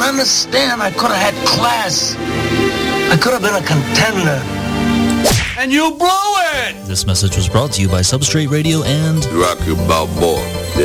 understand. I could have had class. I could have been a contender. And you blew it! This message was brought to you by Substrate Radio and Rocky Balboa.